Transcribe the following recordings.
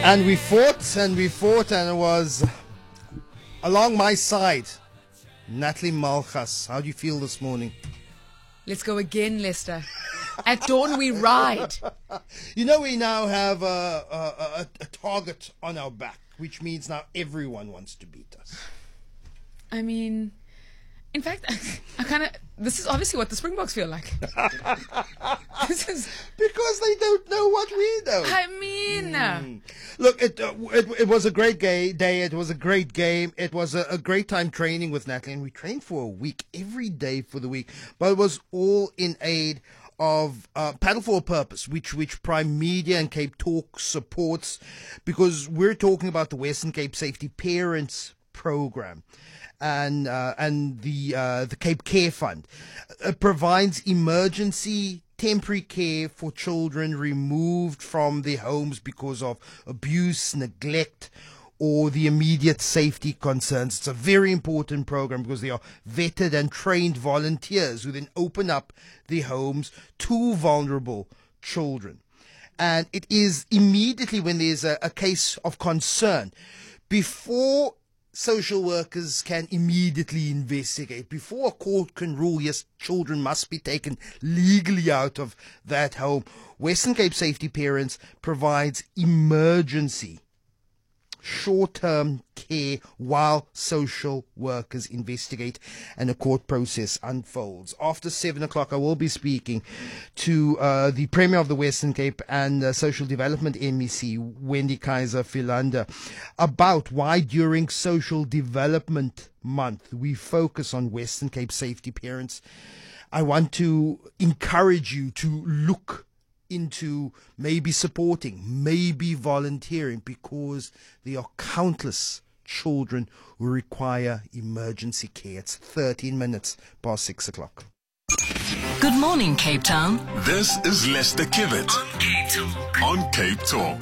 And we fought and we fought, and it was along my side, Natalie Malchus. How do you feel this morning? Let's go again, Lester. At dawn we ride. You know, we now have a target on our back, which means now everyone wants to beat us. I mean, in fact, this is obviously what the Springboks feel like. This is because they don't know what we know. I mean, Look, it was a great day. It was a great game. It was a great time training with Natalie, and we trained for a week, every day for the week. But it was all in aid of Paddle for a Purpose, which Prime Media and Cape Talk supports, because we're talking about the Western Cape Safety Parents Program and the Cape Care Fund. It provides emergency temporary care for children removed from their homes because of abuse, neglect, or the immediate safety concerns. It's a very important program because they are vetted and trained volunteers who then open up their homes to vulnerable children. And it is immediately when there's a case of concern, before social workers can immediately investigate, before a court can rule, yes, children must be taken legally out of that home. Western Cape Safety Parents provides emergency short-term care while social workers investigate and a court process unfolds. After 7 o'clock, I will be speaking to the Premier of the Western Cape and Social Development MEC, Wendy Kaiser Philander, about why during Social Development Month we focus on Western Cape Safety Parents. I want to encourage you to look into maybe supporting, maybe volunteering, because there are countless children who require emergency care. It's 13 minutes past 6 o'clock. Good morning, Cape Town. This is Lester Kivet on Cape Talk.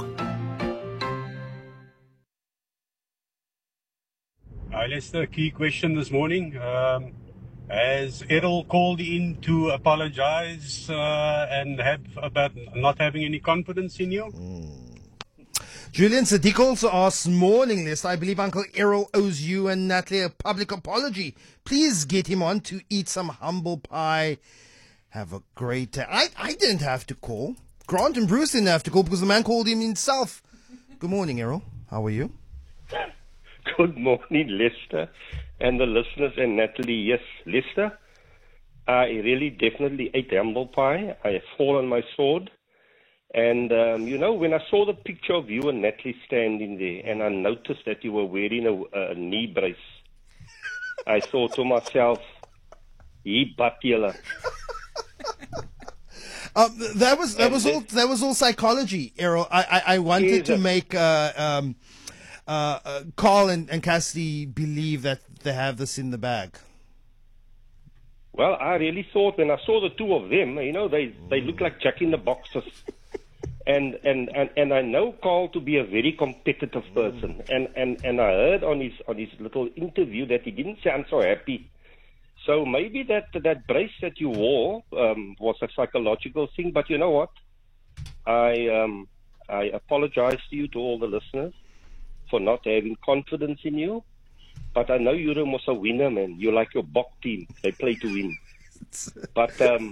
Hi, Lester. Key question this morning. Has Errol called in to apologize and have about not having any confidence in you? Julian Sadiq also asked, morning, Lester, I believe Uncle Errol owes you and Natalie a public apology. Please get him on to eat some humble pie. Have a great day. I didn't have to call. Grant and Bruce didn't have to call because the man called him himself. Good morning, Errol. How are you? Good morning, Lester, and the listeners, and Natalie. Yes, Lester, I really definitely ate humble pie. I have fallen on my sword. And, when I saw the picture of you and Natalie standing there, and I noticed that you were wearing a knee brace, I thought to myself, he batila. That was all psychology, Errol. I wanted to make Carl and Cassidy believe that they have this in the bag. Well, I really thought when I saw the two of them, they look like Jack in the Boxes. And I know Carl to be a very competitive person. And I heard on his little interview that he didn't sound so happy. So maybe that brace that you wore was a psychological thing. But you know what? I apologize to you, to all the listeners, for not having confidence in you. But I know you're almost a winner, man. You're like your Bok team. They play to win. But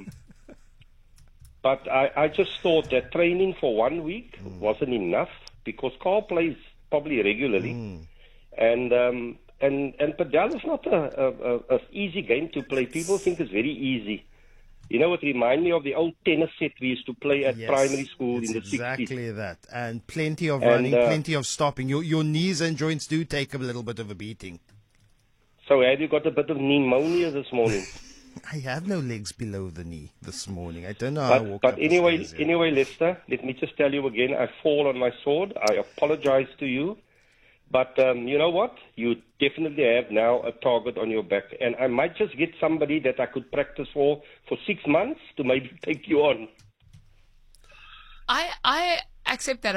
I just thought that training for 1 week wasn't enough, because Carl plays probably regularly. And Padel is not a easy game to play. People think it's very easy. It reminds me of the old tennis set we used to play at primary school in the 60s. Exactly that. And plenty of running, plenty of stopping. Your knees and joints do take a little bit of a beating. So have you got a bit of pneumonia this morning? I have no legs below the knee this morning. I don't know how I woke up. But anyway, Lester, let me just tell you again, I fall on my sword. I apologize to you. But you know what? You definitely have now a target on your back. And I might just get somebody that I could practice for 6 months to maybe take you on. I accept that